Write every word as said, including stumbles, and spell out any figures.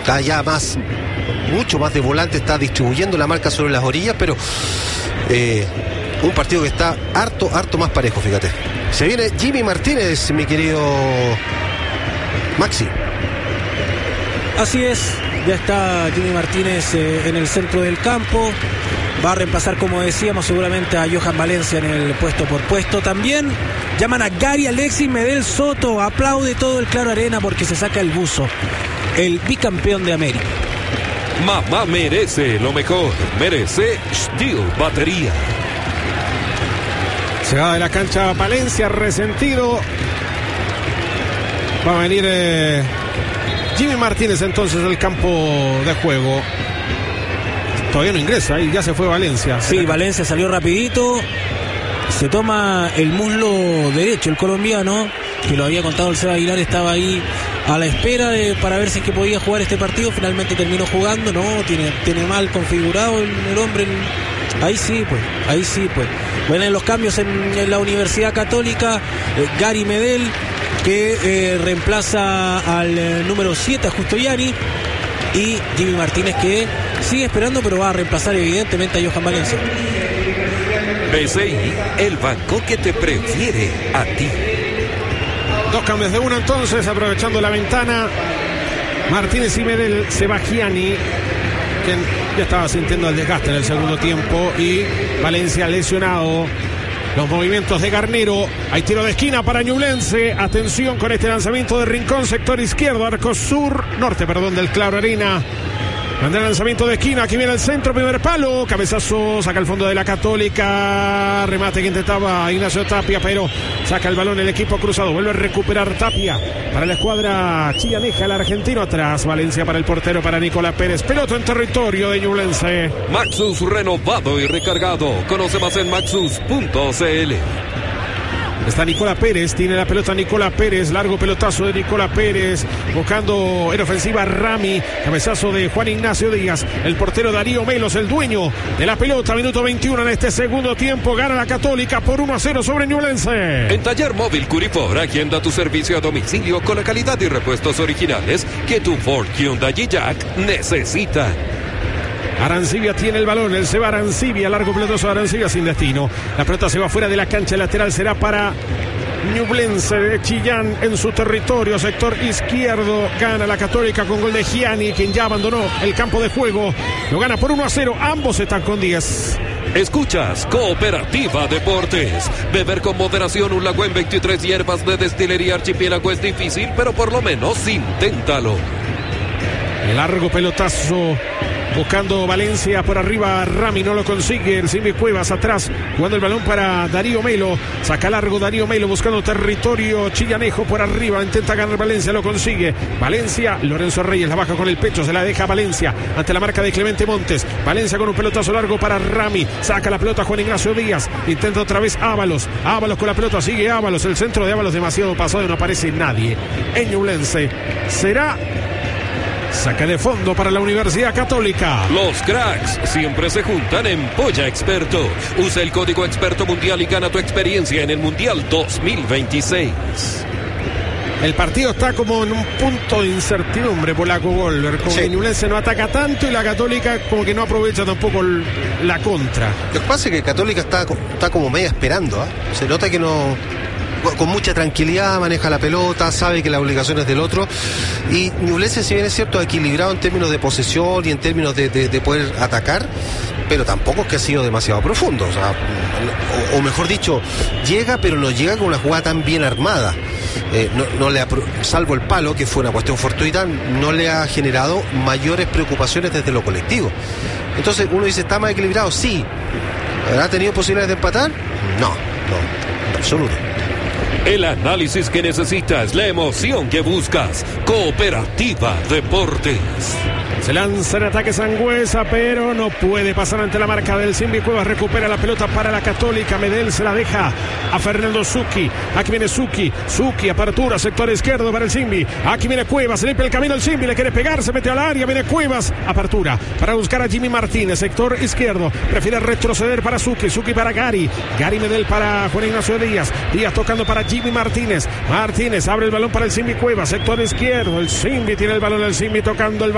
está ya más, mucho más de volante, está distribuyendo la marca sobre las orillas, pero eh, un partido que está harto, harto más parejo, fíjate. Se viene Jimmy Martínez, mi querido Maxi. Así es, ya está Jimmy Martínez eh, en el centro del campo. Va a reemplazar, como decíamos, seguramente a Johan Valencia en el puesto por puesto. También llaman a Gary Alexis Medel Soto. Aplaude todo el Claro Arena porque se saca el buzo. El bicampeón de América. Mamá merece lo mejor. Merece Steel Batería. Se va de la cancha Valencia, resentido. Va a venir eh, Jimmy Martínez entonces del campo de juego. Todavía no ingresa y ya se fue Valencia. Sí, Valencia salió rapidito. Se toma el muslo derecho el colombiano, que lo había contado el Seba Aguilar, estaba ahí a la espera de, para ver si es que podía jugar este partido. Finalmente terminó jugando. No, tiene, tiene mal configurado el, el hombre. El, ahí sí, pues, ahí sí, pues. Bueno, en los cambios en, en la Universidad Católica, eh, Gary Medel, que eh, reemplaza al eh, número siete, a Justo Yanni, y Jimmy Martínez, que sigue esperando, pero va a reemplazar evidentemente a Johan Valencia. B C I, el banco que te prefiere a ti. Dos cambios de uno entonces, aprovechando la ventana. Martínez y Medel, Sebastiani, quien ya estaba sintiendo el desgaste en el segundo tiempo, y Valencia lesionado. Los movimientos de Garnero. Hay tiro de esquina para Ñublense. Atención con este lanzamiento de Rincón, sector izquierdo, arco sur, norte, perdón, del Claro Arena. Manda el lanzamiento de esquina, aquí viene el centro, primer palo, cabezazo, saca el fondo de la Católica, remate que intentaba Ignacio Tapia, pero saca el balón el equipo cruzado, vuelve a recuperar Tapia para la escuadra chillaneja, el argentino atrás, Valencia para el portero, para Nicolás Pérez, pelota en territorio de Ñublense. Maxus renovado y recargado, conoce más en maxus punto c l. Está Nicolás Pérez, tiene la pelota Nicolás Pérez, largo pelotazo de Nicolás Pérez, buscando en ofensiva Rami, cabezazo de Juan Ignacio Díaz, el portero Darío Melos, el dueño de la pelota, minuto veintiuno en este segundo tiempo, gana la Católica por uno a cero sobre Ñublense. En Taller Móvil Curifor, agenda tu servicio a domicilio con la calidad y repuestos originales que tu Ford, Hyundai y Jack necesitan. Arancibia tiene el balón, el Seba Arancibia, largo pelotazo de Arancibia sin destino. La pelota se va fuera de la cancha, lateral será para Ñublense de Chillán en su territorio, sector izquierdo. Gana la Católica con gol de Gianni, quien ya abandonó el campo de juego. Lo gana por uno a cero, ambos están con diez. Escuchas Cooperativa Deportes. Beber con moderación un Lagüen veintitrés hierbas de destilería Archipiélago es difícil, pero por lo menos inténtalo. Largo pelotazo buscando Valencia por arriba, Rami no lo consigue, el Simbi Cuevas atrás, jugando el balón para Darío Melo, saca largo Darío Melo buscando territorio chillanejo por arriba, intenta ganar Valencia, lo consigue, Valencia, Lorenzo Reyes la baja con el pecho, se la deja Valencia ante la marca de Clemente Montes, Valencia con un pelotazo largo para Rami, saca la pelota Juan Ignacio Díaz, intenta otra vez Ábalos, Ábalos con la pelota, sigue Ábalos, el centro de Ábalos demasiado pasado y no aparece nadie en Ñublense, será saque de fondo para la Universidad Católica. Los cracks siempre se juntan en Polla Experto. Usa el código Experto Mundial y gana tu experiencia en el Mundial dos mil veintiséis. El partido está como en un punto de incertidumbre, Polaco Golver. Como sí. Que Ñublense no ataca tanto y la Católica como que no aprovecha tampoco el, la contra. Lo que pasa es que Católica está, está como media esperando, ¿eh? Se nota que no... con mucha tranquilidad maneja la pelota, sabe que la obligación es del otro, y Ñublense, si bien es cierto, equilibrado en términos de posesión y en términos de, de, de poder atacar, pero tampoco es que ha sido demasiado profundo, o sea, o, o mejor dicho, llega pero no llega con una jugada tan bien armada, eh, no, no le ha, salvo el palo, que fue una cuestión fortuita, no le ha generado mayores preocupaciones desde lo colectivo. Entonces uno dice, ¿está más equilibrado? Sí. ¿Ha tenido posibilidades de empatar? No, no, en absoluto. El análisis que necesitas, la emoción que buscas. Cooperativa Deportes. Se lanza en ataque Sangüesa, pero no puede pasar ante la marca del Simbi Cuevas. Recupera la pelota para la Católica. Medel se la deja a Fernando Zucchi. Aquí viene Zucchi. Zucchi, apertura, sector izquierdo para el Simbi. Aquí viene Cuevas, limpia el camino el Simbi. Le quiere pegar, se mete al área. Viene Cuevas, apertura para buscar a Jimmy Martínez, sector izquierdo. Prefiere retroceder para Zucchi. Zucchi para Gary. Gary Medel para Juan Ignacio Díaz. Díaz tocando para Jimmy Martínez. Martínez abre el balón para el Simbi Cuevas, sector izquierdo. El Simbi tiene el balón, el Simbi tocando el balón.